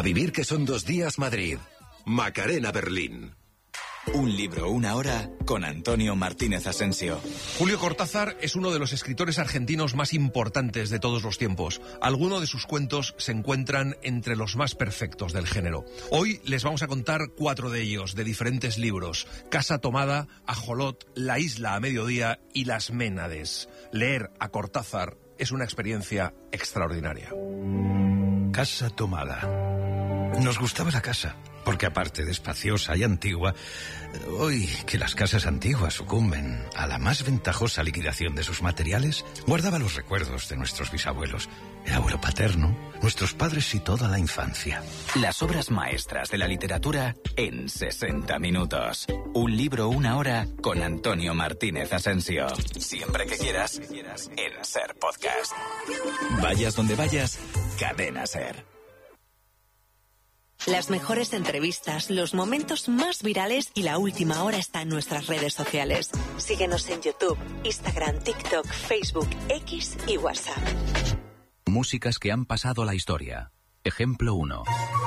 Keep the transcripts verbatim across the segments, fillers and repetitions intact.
A vivir que son dos días Madrid. Macarena Berlín. Un libro, una hora, con Antonio Martínez Asensio. Julio Cortázar es uno de los escritores argentinos más importantes de todos los tiempos. Algunos de sus cuentos se encuentran entre los más perfectos del género. Hoy les vamos a contar cuatro de ellos, de diferentes libros. Casa Tomada, Ajolot, La Isla a Mediodía y Las Ménades. Leer a Cortázar es una experiencia extraordinaria. Casa Tomada. Nos gustaba la casa, porque aparte de espaciosa y antigua, hoy que las casas antiguas sucumben a la más ventajosa liquidación de sus materiales, guardaba los recuerdos de nuestros bisabuelos, el abuelo paterno, nuestros padres y toda la infancia. Las obras maestras de la literatura en sesenta minutos. Un libro, una hora, con Antonio Martínez Asensio. Siempre que quieras, en Ser Podcast. Vayas donde vayas, Cadena Ser. Las mejores entrevistas, los momentos más virales y la última hora está en nuestras redes sociales. Síguenos en YouTube, Instagram, TikTok, Facebook, X y WhatsApp. Músicas que han pasado a la historia. Ejemplo uno.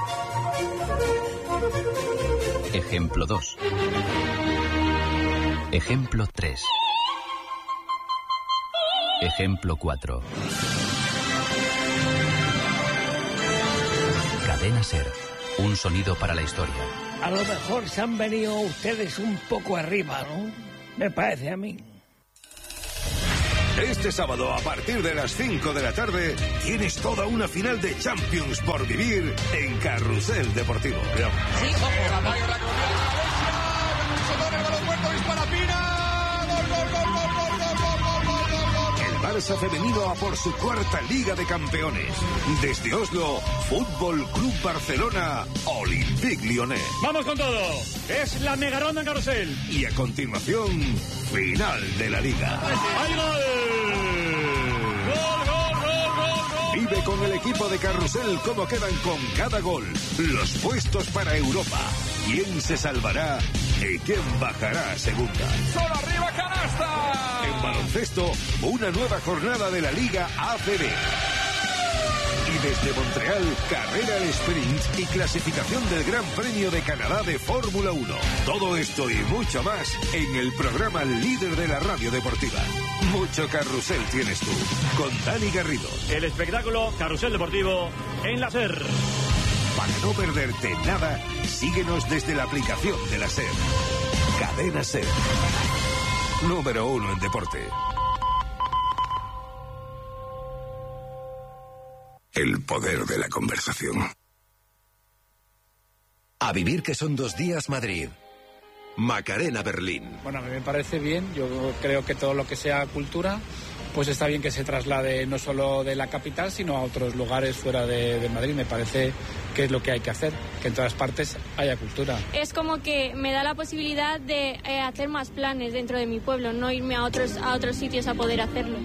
Ejemplo dos. Ejemplo tres. Ejemplo cuatro. Cadena Ser. Un sonido para la historia. A lo mejor se han venido ustedes un poco arriba, ¿no? Me parece a mí. Este sábado, a partir de las cinco de la tarde, tienes toda una final de Champions por vivir en Carrusel Deportivo. Sí, ojo, la Bayern, la Valencia, el balón muerto, dispara Pina, gol, gol, gol, gol, gol, gol, gol, gol, gol, gol. El Barça femenino a por su cuarta Liga de Campeones. Desde Oslo, Fútbol Club Barcelona, Olympique Lyonnais. ¡Vamos con todo! Es la mega ronda en Carrusel. Y a continuación, final de la Liga. ¡Hay gol! ¡Gol, gol, gol, gol, gol! Vive con el equipo de Carrusel cómo quedan con cada gol los puestos para Europa. ¿Quién se salvará y quién bajará a segunda? ¡Solo arriba, canasta! En baloncesto, una nueva jornada de la Liga A C B. Y desde Montreal, carrera al sprint y clasificación del Gran Premio de Canadá de Fórmula uno. Todo esto y mucho más en el programa líder de la radio deportiva. Mucho carrusel tienes tú, con Dani Garrido. El espectáculo Carrusel Deportivo en la Ser. Para no perderte nada, síguenos desde la aplicación de la Ser. Cadena Ser. Número uno en deporte. El poder de la conversación. A vivir que son dos días Madrid. Macarena Berlín. Bueno, a mí me parece bien. Yo creo que todo lo que sea cultura, pues está bien que se traslade no solo de la capital, sino a otros lugares fuera de, de Madrid. Me parece que es lo que hay que hacer, que en todas partes haya cultura. Es como que me da la posibilidad de eh, hacer más planes dentro de mi pueblo, no irme a otros, a otros sitios a poder hacerlo.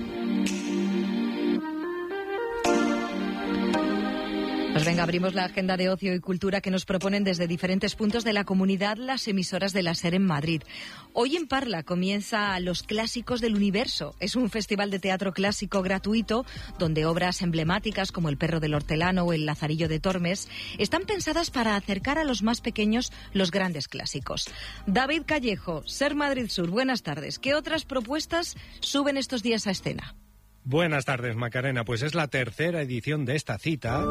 Pues venga, abrimos la agenda de ocio y cultura que nos proponen desde diferentes puntos de la comunidad las emisoras de la Ser en Madrid. Hoy en Parla comienza Los Clásicos del Universo. Es un festival de teatro clásico gratuito donde obras emblemáticas como El Perro del Hortelano o El Lazarillo de Tormes están pensadas para acercar a los más pequeños los grandes clásicos. David Callejo, Ser Madrid Sur, buenas tardes. ¿Qué otras propuestas suben estos días a escena? Buenas tardes, Macarena. Pues es la tercera edición de esta cita,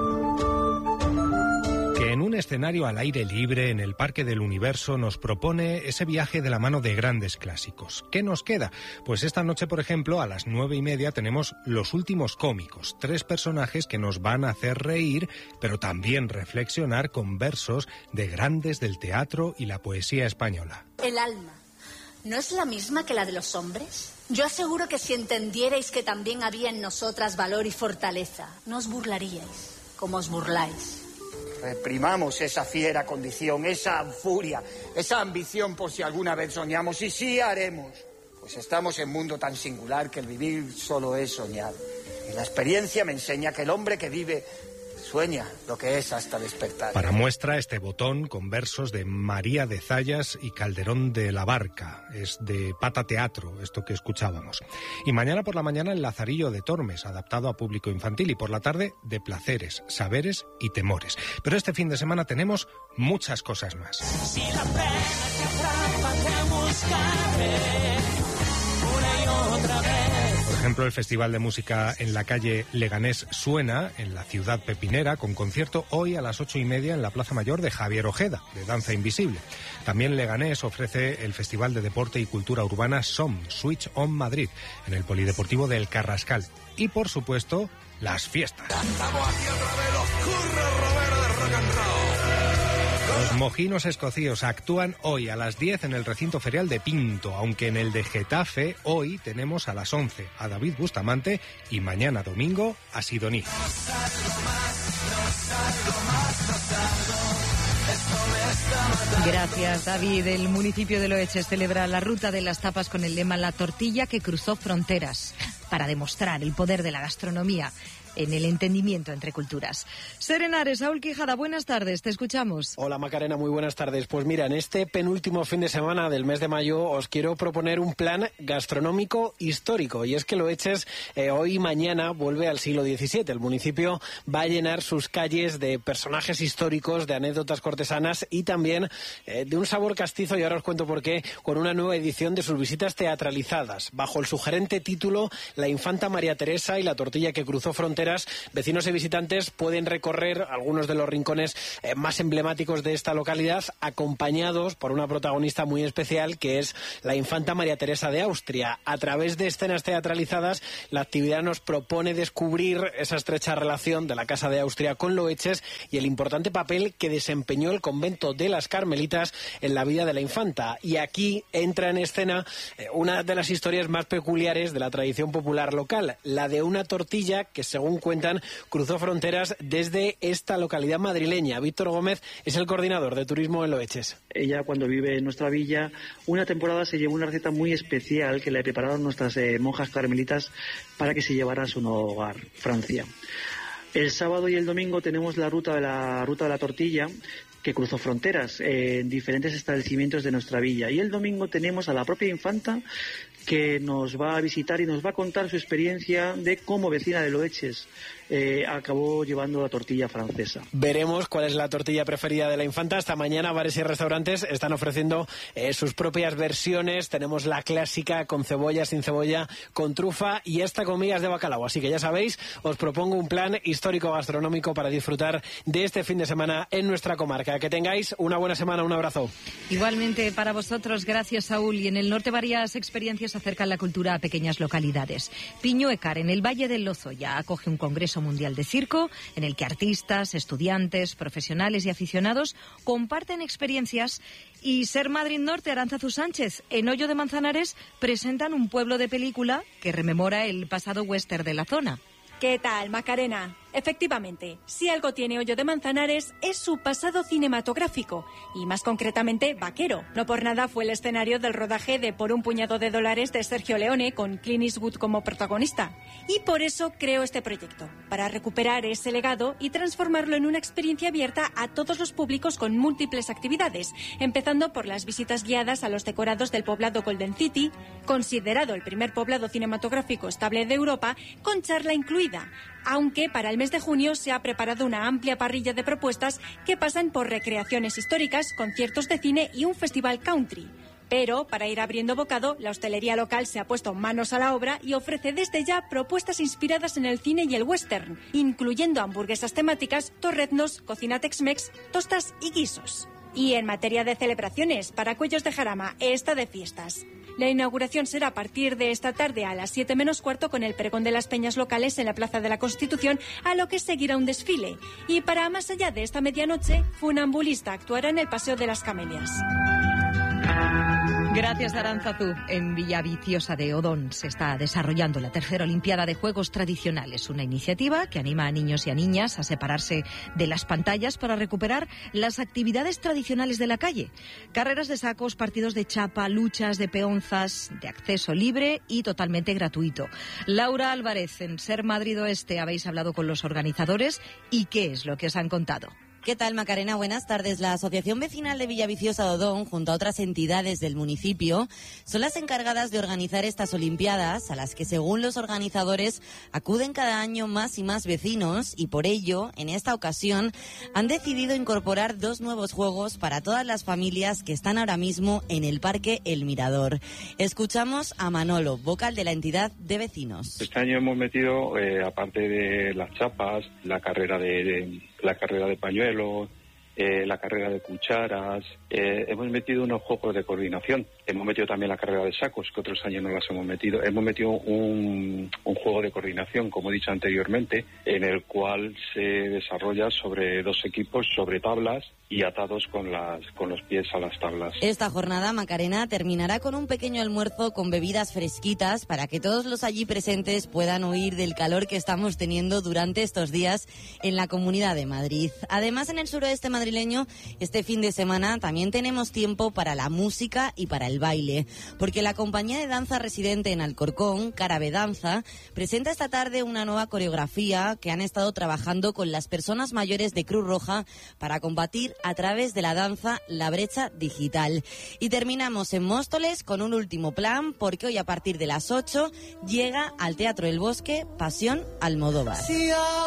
que en un escenario al aire libre en el Parque del Universo nos propone ese viaje de la mano de grandes clásicos. ¿Qué nos queda? Pues esta noche, por ejemplo, a las nueve y media tenemos Los Últimos Cómicos, tres personajes que nos van a hacer reír, pero también reflexionar con versos de grandes del teatro y la poesía española. El alma, ¿no es la misma que la de los hombres? Yo aseguro que si entendierais que también había en nosotras valor y fortaleza, no os burlaríais, como os burláis. Reprimamos esa fiera condición, esa furia, esa ambición por si alguna vez soñamos, y sí haremos. Pues estamos en un mundo tan singular que el vivir solo es soñar. Y la experiencia me enseña que el hombre que vive sueña lo que es hasta despertar. Para muestra este botón con versos de María de Zayas y Calderón de la Barca. Es de Pata Teatro, esto que escuchábamos. Y mañana por la mañana el Lazarillo de Tormes, adaptado a público infantil. Y por la tarde de Placeres, Saberes y Temores. Pero este fin de semana tenemos muchas cosas más. Si la pena te atrapa, te buscaré una y otra vez. Por ejemplo, el Festival de Música en la calle Leganés suena en la ciudad pepinera, con concierto hoy a las ocho y media en la Plaza Mayor de Javier Ojeda, de Danza Invisible. También Leganés ofrece el Festival de Deporte y Cultura Urbana S O M, Switch On Madrid, en el Polideportivo del Carrascal. Y, por supuesto, las fiestas. Los mojinos escocíos actúan hoy a las diez en el recinto ferial de Pinto, aunque en el de Getafe hoy tenemos a las once a David Bustamante y mañana domingo a Sidoní. Gracias, David. El municipio de Loeches celebra la ruta de las tapas con el lema La tortilla que cruzó fronteras, para demostrar el poder de la gastronomía en el entendimiento entre culturas. Serenares, Saúl Quijada, buenas tardes, te escuchamos. Hola Macarena, muy buenas tardes. Pues mira, en este penúltimo fin de semana del mes de mayo os quiero proponer un plan gastronómico histórico, y es que Loeches eh, hoy y mañana vuelve al siglo diecisiete. El municipio va a llenar sus calles de personajes históricos, de anécdotas cortesanas y también eh, de un sabor castizo, y ahora os cuento por qué, con una nueva edición de sus visitas teatralizadas. Bajo el sugerente título La infanta María Teresa y la tortilla que cruzó fronteras, vecinos y visitantes pueden recorrer algunos de los rincones eh, más emblemáticos de esta localidad, acompañados por una protagonista muy especial, que es la infanta María Teresa de Austria. A través de escenas teatralizadas, la actividad nos propone descubrir esa estrecha relación de la Casa de Austria con Loeches y el importante papel que desempeñó el convento de las Carmelitas en la vida de la infanta. Y aquí entra en escena eh, una de las historias más peculiares de la tradición popular local, la de una tortilla que, según cuentan, cruzó fronteras desde esta localidad madrileña. Víctor Gómez es el coordinador de turismo en Loeches. Ella, cuando vive en nuestra villa, una temporada se llevó una receta muy especial que le prepararon nuestras eh, monjas carmelitas para que se llevara a su nuevo hogar, Francia. El sábado y el domingo tenemos la ruta de la ruta de la tortilla, que cruzó fronteras eh, en diferentes establecimientos de nuestra villa. Y el domingo tenemos a la propia infanta, que nos va a visitar y nos va a contar su experiencia de cómo, vecina de Loeches, eh, acabó llevando la tortilla francesa. Veremos cuál es la tortilla preferida de la infanta. Hasta mañana bares y restaurantes están ofreciendo eh, sus propias versiones. Tenemos la clásica con cebolla, sin cebolla, con trufa y hasta con migas de bacalao. Así que ya sabéis, os propongo un plan histórico gastronómico para disfrutar de este fin de semana en nuestra comarca. Que tengáis una buena semana, un abrazo. Igualmente para vosotros, gracias Saúl. Y en el norte varias experiencias acercan la cultura a pequeñas localidades. Piñuecar, en el Valle del Lozoya, acoge un congreso mundial de circo en el que artistas, estudiantes, profesionales y aficionados comparten experiencias. Y Ser Madrid Norte, Arantzazu Sánchez, en Hoyo de Manzanares, presentan un pueblo de película que rememora el pasado western de la zona. ¿Qué tal, Macarena? Efectivamente, si algo tiene Hoyo de Manzanares es su pasado cinematográfico, y más concretamente vaquero. No por nada fue el escenario del rodaje de Por un puñado de dólares de Sergio Leone, con Clint Eastwood como protagonista. Y por eso creo este proyecto, para recuperar ese legado y transformarlo en una experiencia abierta a todos los públicos con múltiples actividades, empezando por las visitas guiadas a los decorados del poblado Golden City, considerado el primer poblado cinematográfico estable de Europa, con charla incluida, aunque para el mes de junio se ha preparado una amplia parrilla de propuestas que pasan por recreaciones históricas, conciertos de cine y un festival country. Pero, para ir abriendo bocado, la hostelería local se ha puesto manos a la obra y ofrece desde ya propuestas inspiradas en el cine y el western, incluyendo hamburguesas temáticas, torreznos, cocina tex-mex, tostas y guisos. Y en materia de celebraciones, para Cuellos de Jarama está de fiestas. La inauguración será a partir de esta tarde a las siete menos cuarto con el pregón de las peñas locales en la Plaza de la Constitución, a lo que seguirá un desfile. Y para más allá de esta medianoche, Funambulista actuará en el Paseo de las Camelias. Gracias, Aránzazu. En Villaviciosa de Odón se está desarrollando la tercera Olimpiada de Juegos Tradicionales, una iniciativa que anima a niños y a niñas a separarse de las pantallas para recuperar las actividades tradicionales de la calle. Carreras de sacos, partidos de chapa, luchas de peonzas, de acceso libre y totalmente gratuito. Laura Álvarez, en Ser Madrid Oeste, habéis hablado con los organizadores y ¿qué es lo que os han contado? ¿Qué tal, Macarena? Buenas tardes. La Asociación Vecinal de Villaviciosa de Odón, junto a otras entidades del municipio, son las encargadas de organizar estas Olimpiadas, a las que, según los organizadores, acuden cada año más y más vecinos, y por ello, en esta ocasión, han decidido incorporar dos nuevos juegos para todas las familias que están ahora mismo en el Parque El Mirador. Escuchamos a Manolo, vocal de la entidad de vecinos. Este año hemos metido, eh, aparte de las chapas, la carrera de... de... la carrera de pañuelos, eh, la carrera de cucharas, eh, hemos metido unos juegos de coordinación, hemos metido también la carrera de sacos, que otros años no las hemos metido, hemos metido un, un juego de coordinación, como he dicho anteriormente, en el cual se desarrolla sobre dos equipos, sobre tablas y atados con, las, con los pies a las tablas. Esta jornada, Macarena, terminará con un pequeño almuerzo con bebidas fresquitas para que todos los allí presentes puedan huir del calor que estamos teniendo durante estos días en la Comunidad de Madrid. Además, en el suroeste madrileño, este fin de semana también tenemos tiempo para la música y para el baile, porque la compañía de danza residente en Alcorcón, Carabe Danza, presenta esta tarde una nueva coreografía que han estado trabajando con las personas mayores de Cruz Roja para combatir a través de la danza la brecha digital. Y terminamos en Móstoles con un último plan, porque hoy a partir de las ocho llega al Teatro El Bosque Pasión Almodóvar.